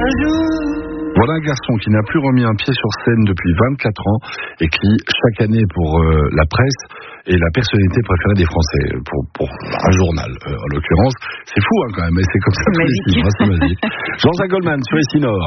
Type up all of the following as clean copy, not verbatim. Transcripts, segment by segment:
Voilà un garçon qui n'a plus remis un pied sur scène depuis 24 ans et qui, chaque année pour la presse, est la personnalité préférée des Français, pour un journal en l'occurrence. C'est fou quand même, mais c'est comme ça tous les 6 mois, c'est magique. Jean-Jacques Goldman sur Ici Nord.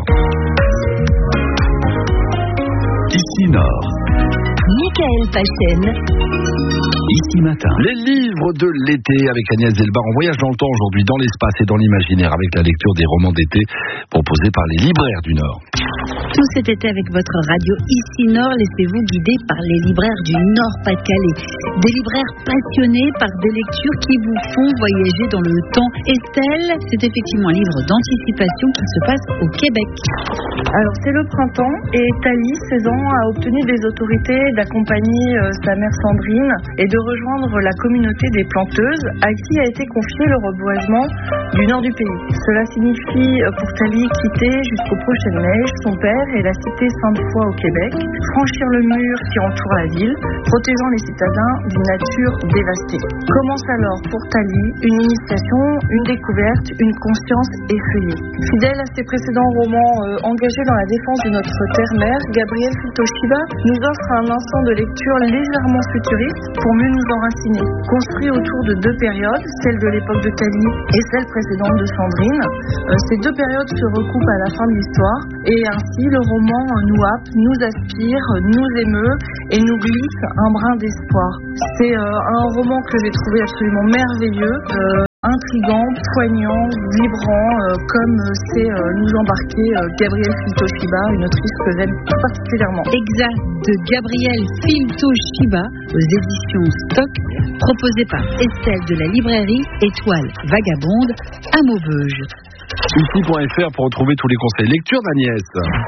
Ici Nord. Michael Pachen. Ici Matin. Les livres de l'été avec Agnès Delbar. On voyage dans le temps aujourd'hui, dans l'espace et dans l'imaginaire avec la lecture des romans d'été proposés par les libraires du Nord. Tout cet été avec votre radio Ici Nord, laissez-vous guider par les libraires du Nord-Pas-de-Calais. Des libraires passionnés par des lectures qui vous font voyager dans le temps. Estelle, c'est effectivement un livre d'anticipation qui se passe au Québec. Alors c'est le printemps et Thalie, 16 ans, a obtenu des autorités d'accompagner sa mère Sandrine et de rejoindre la communauté des planteuses à qui a été confié le reboisement du nord du pays. Cela signifie pour Thalie quitter jusqu'aux prochaines neiges son père et la cité Sainte-Foy au Québec, franchir le mur qui entoure la ville, protégeant les citadins d'une nature dévastée. Commence alors pour Thalie une initiation, une découverte, une conscience effeuillée. Fidèle à ses précédents romans engagés dans la défense de notre terre-mère, Gabriel Filtoshiba nous offre un instant de lecture légèrement futuriste pour mieux nous enraciner. Construit autour de deux périodes, celle de l'époque de Thalie et celle précédente de Sandrine, ces deux périodes se recoupent à la fin de l'histoire et ainsi le roman nous happe, nous aspire, nous émeut et nous glisse un brin d'espoir. C'est un roman que j'ai trouvé absolument merveilleux, intrigant, poignant, vibrant, comme sait nous embarquer Gabriel Filtoshiba, une autrice que j'aime tout particulièrement. Exact, de Gabriel Filtoshiba aux éditions Stock, proposé par Estelle de la librairie Étoile Vagabonde à Maubeuge. Ici.fr pour retrouver tous les conseils. Lecture d'Agnès.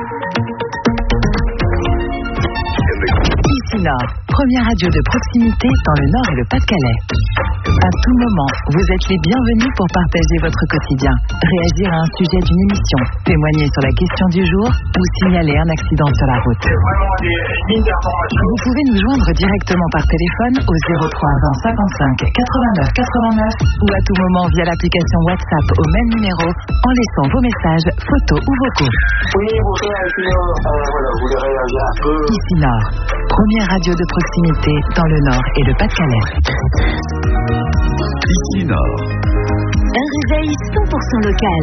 Ici Nord, première radio de proximité dans le Nord et le Pas-de-Calais. À tout moment, vous êtes les bienvenus pour partager votre quotidien, réagir à un sujet d'une émission, témoigner sur la question du jour ou signaler un accident sur la route. Vous pouvez nous joindre directement par téléphone au 03 20 55 89 89 ou à tout moment via l'application WhatsApp au même numéro en laissant vos messages, photos ou vocaux. Oui, bonjour, voilà, vous voulez réagir un peu. Ici Nord, première radio de proximité dans le Nord et le Pas-de-Calais. Ici Nord. Un réveil 100% local.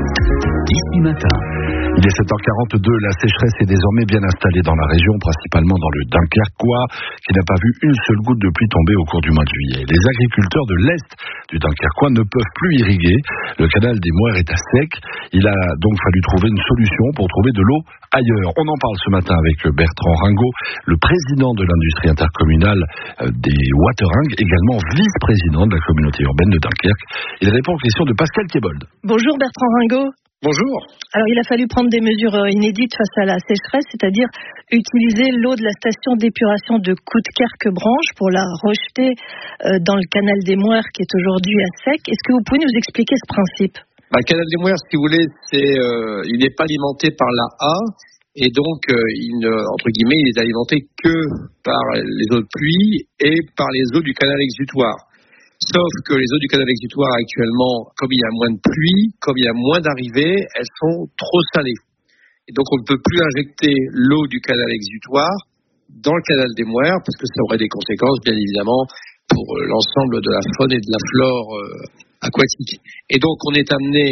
Ici Matin. Il est 7h42, la sécheresse est désormais bien installée dans la région, principalement dans le Dunkerquois, qui n'a pas vu une seule goutte de pluie tomber au cours du mois de juillet. Les agriculteurs de l'Est du Dunkerquois ne peuvent plus irriguer. Le canal des Moères est à sec. Il a donc fallu trouver une solution pour trouver de l'eau ailleurs. On en parle ce matin avec Bertrand Ringot, le président de l'industrie intercommunale des Waterings, également vice-président de la communauté urbaine de Dunkerque. Il répond aux questions de Pascal Thiebold. Bonjour Bertrand Ringot. Bonjour. Alors il a fallu prendre des mesures inédites face à la sécheresse, c'est-à-dire utiliser l'eau de la station d'épuration de Coudekerque-Branche pour la rejeter dans le canal des Moères qui est aujourd'hui à sec. Est-ce que vous pouvez nous expliquer ce principe ? Le canal des Moères, si vous voulez, il n'est pas alimenté par la A et donc entre guillemets, il est alimenté que par les eaux de pluie et par les eaux du canal exutoire. Sauf que les eaux du canal exutoire actuellement, comme il y a moins de pluie, comme il y a moins d'arrivées, elles sont trop salées. Et donc on ne peut plus injecter l'eau du canal exutoire dans le canal des Moères parce que ça aurait des conséquences bien évidemment pour l'ensemble de la faune et de la flore aquatique. Et donc on a été amené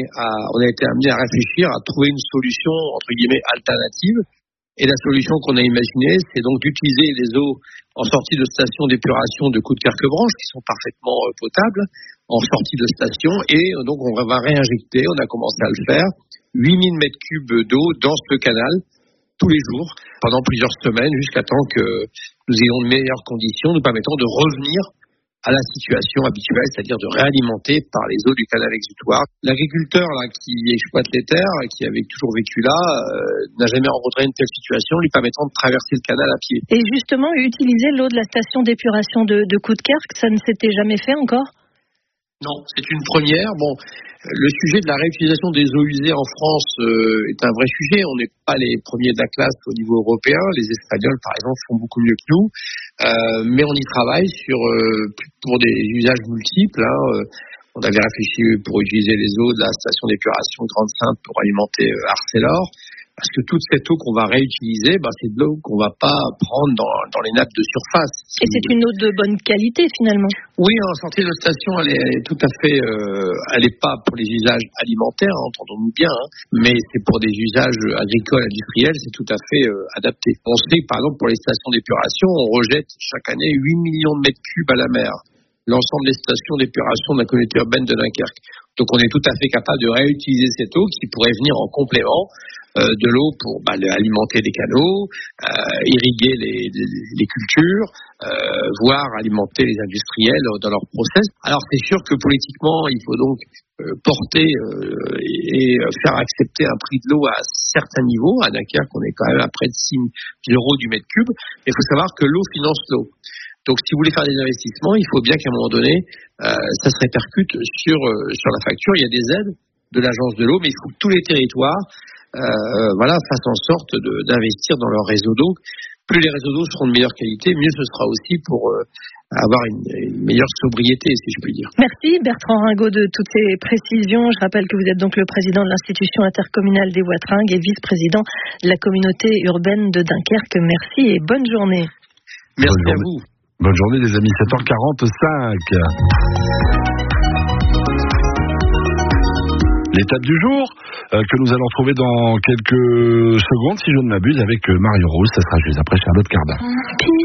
à réfléchir, à trouver une solution entre guillemets alternative. Et la solution qu'on a imaginée, c'est donc d'utiliser les eaux en sortie de station d'épuration de Coudekerque-Branche, qui sont parfaitement potables, en sortie de station, et donc on va réinjecter, on a commencé à le faire, 8000 mètres cubes d'eau dans ce canal, tous les jours, pendant plusieurs semaines, jusqu'à temps que nous ayons de meilleures conditions, nous permettant de revenir à la situation habituelle, c'est-à-dire de réalimenter par les eaux du canal exutoire. L'agriculteur là, qui exploite les terres, qui avait toujours vécu là, n'a jamais rencontré une telle situation lui permettant de traverser le canal à pied. Et justement, utiliser l'eau de la station d'épuration de Coudekerque, ça ne s'était jamais fait encore ? Non, c'est une première. Bon, le sujet de la réutilisation des eaux usées en France est un vrai sujet. On n'est pas les premiers de la classe au niveau européen. Les Espagnols, par exemple, font beaucoup mieux que nous. Mais on y travaille pour des usages multiples. On avait réfléchi pour utiliser les eaux de la station d'épuration Grande-Synthe pour alimenter Arcelor. Parce que toute cette eau qu'on va réutiliser, c'est de l'eau qu'on va pas prendre dans les nappes de surface. Et c'est une eau de bonne qualité finalement. Oui, en sortie de station, elle est tout à fait, elle est pas pour les usages alimentaires, entendons-nous bien, mais c'est pour des usages agricoles, industriels, c'est tout à fait adapté. On sait que par exemple pour les stations d'épuration, on rejette chaque année 8 millions de mètres cubes à la mer. L'ensemble des stations d'épuration de la communauté urbaine de Dunkerque. Donc on est tout à fait capable de réutiliser cette eau qui pourrait venir en complément de l'eau pour alimenter des canaux, irriguer les cultures, voire alimenter les industriels dans leur process. Alors c'est sûr que politiquement, il faut donc porter et faire accepter un prix de l'eau à certains niveaux. À Dunkerque, on est quand même à près de 6 euros du mètre cube. Il faut savoir que l'eau finance l'eau. Donc, si vous voulez faire des investissements, il faut bien qu'à un moment donné, ça se répercute sur la facture. Il y a des aides de l'agence de l'eau, mais il faut que tous les territoires, fassent en sorte d'investir dans leur réseau d'eau. Plus les réseaux d'eau seront de meilleure qualité, mieux ce sera aussi pour avoir une meilleure sobriété, si je puis dire. Merci Bertrand Ringot de toutes ces précisions. Je rappelle que vous êtes donc le président de l'institution intercommunale des Watringues et vice-président de la communauté urbaine de Dunkerque. Merci et bonne journée. Merci à vous. Bonne journée les amis, 7h45. L'étape du jour que nous allons trouver dans quelques secondes, si je ne m'abuse, avec Mario Rose. Ça sera juste après Charlotte Cardin.